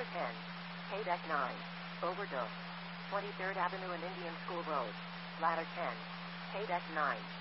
Ladder 10. K-Deck 9. Overdose. 23rd Avenue and Indian School Road. Ladder 10. K-Deck 9.